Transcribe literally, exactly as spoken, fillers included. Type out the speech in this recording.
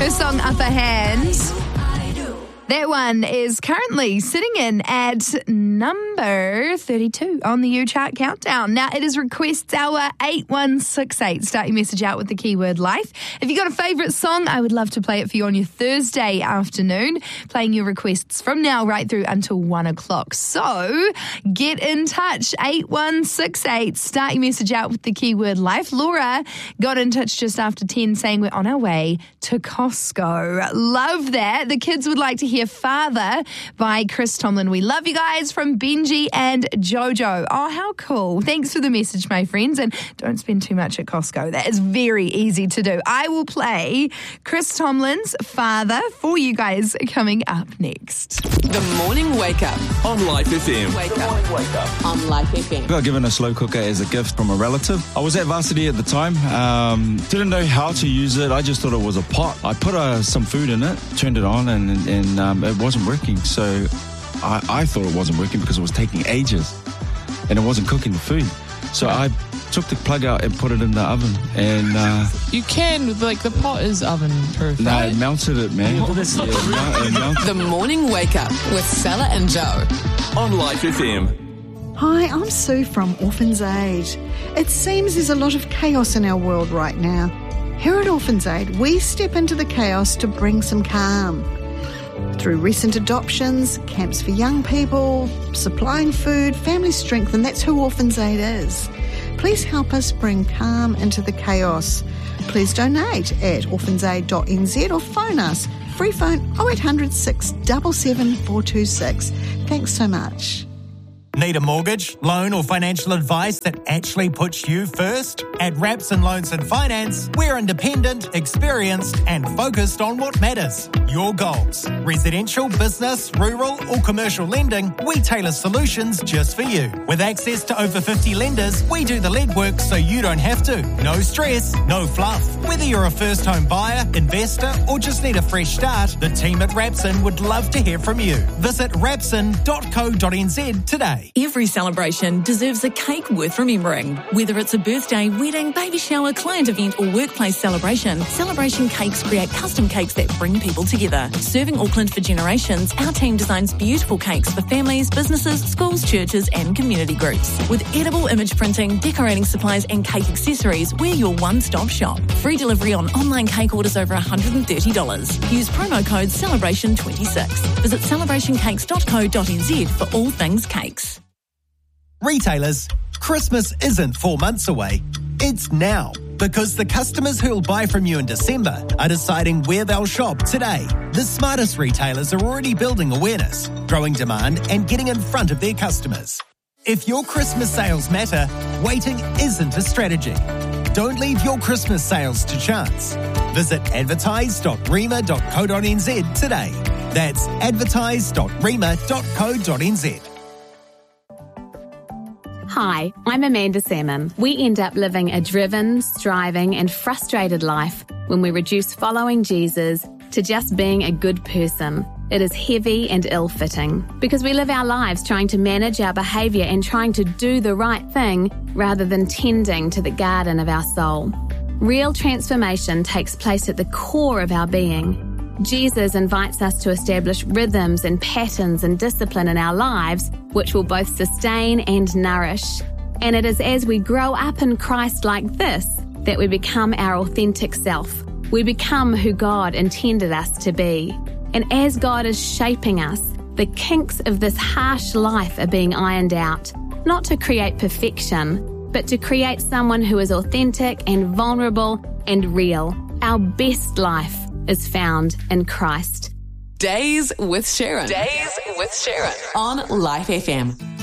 Her song Upper Hand. That one is currently sitting in at number thirty-two on the U Chart Countdown. Now, it is Requests Hour eight one six eight. Start your message out with the keyword life. If you've got a favourite song, I would love to play it for you on your Thursday afternoon, playing your requests from now right through until one o'clock. So, get in touch, eight one six eight. Start your message out with the keyword life. Laura got in touch just after ten saying we're on our way to Costco. Love that. The kids would like to hear Father by Chris Tomlin. We love you guys from Benji and Jojo. Oh, how cool. Thanks for the message, my friends. And don't spend too much at Costco. That is very easy to do. I will play Chris Tomlin's Father for you guys coming up next. The Morning Wake Up on Life F M. Wake Up, wake up on Life F M. I got given a slow cooker as a gift from a relative. I was at varsity at the time. Um, didn't know how to use it. I just thought it was a pot. I put uh, some food in it, turned it on, and, and um, it wasn't working. So I, I thought it wasn't working because it was taking ages and it wasn't cooking the food. So I took the plug out and put it in the oven. And uh, you can, like the pot is oven proof. No, right? it melted it, man. Yeah, it mel- it melted. The Morning Wake Up with Stella and Joe on Life F M. Hi, I'm Sue from Orphans Aid. It seems there's a lot of chaos in our world right now. Here at Orphans Aid, we step into the chaos to bring some calm. Through recent adoptions, camps for young people, supplying food, family strength, and that's who Orphans Aid is. Please help us bring calm into the chaos. Please donate at orphans aid dot n z or phone us. Free phone oh eight hundred, six seven seven, four two six. Thanks so much. Need a mortgage, loan or financial advice that actually puts you first? At Rapson Loans and Finance, we're independent, experienced and focused on what matters. Your goals. Residential, business, rural or commercial lending, we tailor solutions just for you. With access to over fifty lenders, we do the legwork so you don't have to. No stress, no fluff. Whether you're a first home buyer, investor or just need a fresh start, the team at Rapson would love to hear from you. Visit rapson dot co dot n z today. Every celebration deserves a cake worth remembering. Whether it's a birthday, wedding, baby shower, client event or workplace celebration, Celebration Cakes create custom cakes that bring people together. Serving Auckland for generations, our team designs beautiful cakes for families, businesses, schools, churches and community groups. With edible image printing, decorating supplies and cake accessories, we're your one-stop shop. Free delivery on online cake orders over one hundred thirty dollars. Use promo code celebration twenty-six. Visit celebration cakes dot co dot n z for all things cakes. Retailers, Christmas isn't four months away. It's now, because the customers who'll buy from you in December are deciding where they'll shop today. The smartest retailers are already building awareness, growing demand and getting in front of their customers. If your Christmas sales matter, waiting isn't a strategy. Don't leave your Christmas sales to chance. Visit advertise dot rema dot co dot n z today. That's advertise dot rema dot co dot n z. Hi, I'm Amanda Salmon. We end up living a driven, striving and frustrated life when we reduce following Jesus to just being a good person. It is heavy and ill-fitting because we live our lives trying to manage our behaviour and trying to do the right thing rather than tending to the garden of our soul. Real transformation takes place at the core of our being. Jesus invites us to establish rhythms and patterns and discipline in our lives which will both sustain and nourish. And it is as we grow up in Christ like this that we become our authentic self. We become who God intended us to be. And as God is shaping us, the kinks of this harsh life are being ironed out, not to create perfection, but to create someone who is authentic and vulnerable and real. Our best life is found in Christ. Days with Sharon. Days with Sharon on Life F M.